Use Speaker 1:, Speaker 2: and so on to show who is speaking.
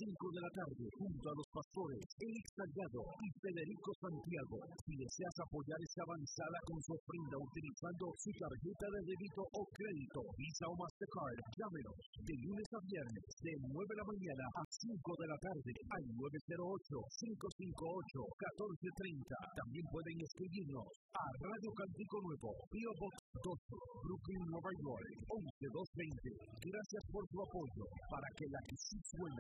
Speaker 1: 5 de la tarde, junto a los pastores Eric Salgado y Federico Santiago. Si deseas apoyar esta avanzada con su ofrenda utilizando su tarjeta de débito o crédito, Visa o Mastercard, llámenos de lunes a viernes de 9 de la mañana a 5 de la tarde al 908-558-1430. También pueden escribirnos a Radio Cantico Nuevo, P.O. Box 12, Brooklyn, Nueva York, 11220. Gracias por su apoyo para que la que sí suena